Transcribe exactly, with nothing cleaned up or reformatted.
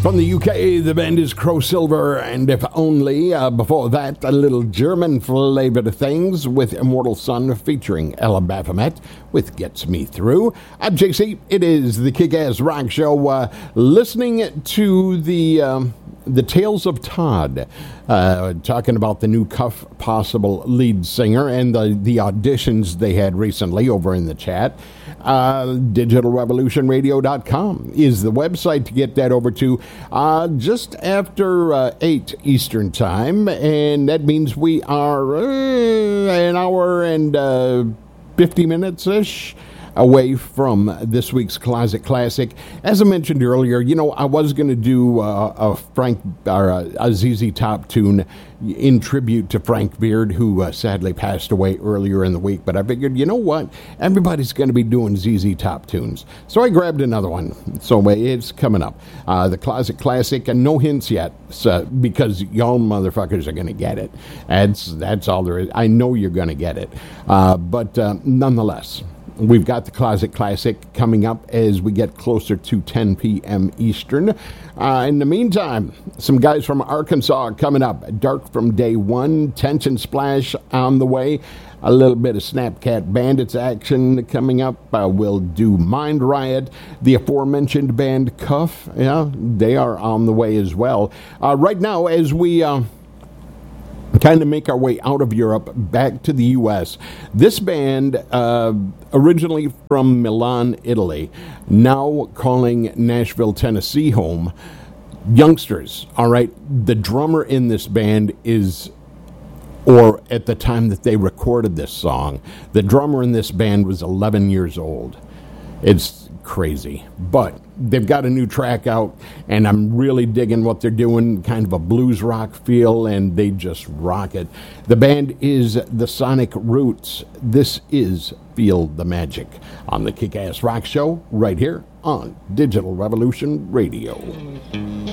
From the U K, the band is Crow Silver, and If Only. Uh, before that, a little German flavor to things with Immortal Sun featuring Ella Baphomet with Gets Me Through. I'm J C. It is the Kick-Ass Rock Show. Uh, listening to the um, the Tales of Todd, uh, talking about the new Cuff Possible lead singer and the, the auditions they had recently over in the chat. Uh, digital revolution radio dot com is the website to get that over to uh, just after uh, eight Eastern Time, and that means we are uh, an hour and uh, fifty minutes-ish away from this week's Closet Classic. As I mentioned earlier, you know, I was going to do uh, a Frank or a, a Z Z Top tune in tribute to Frank Beard, who uh, sadly passed away earlier in the week, but I figured, you know what, everybody's going to be doing Z Z Top tunes, so I grabbed another one. So it's coming up, uh, the Closet Classic, and no hints yet, so, because y'all motherfuckers are going to get it. That's that's all there is. I know you're going to get it, uh, but uh, nonetheless, we've got the Closet Classic coming up as we get closer to ten p.m. Eastern. Uh, in the meantime, some guys from Arkansas coming up. Dark from Day One, Tension Splash on the way. A little bit of Snapcat Bandits action coming up. Uh, we'll do Mind Riot. The aforementioned band Cuff, yeah, they are on the way as well. Uh, right now, as we Uh, kind of make our way out of Europe back to the U S. This band, uh, originally from Milan, Italy, now calling Nashville, Tennessee home. Youngsters, all right. The drummer in this band is, or at the time that they recorded this song, the drummer in this band was eleven years old. It's crazy, but they've got a new track out, and I'm really digging what they're doing, kind of a blues rock feel, and they just rock it. The band is the Sonic Roots. This is Feel the Magic on the Kick-Ass Rock Show right here on Digital Revolution Radio.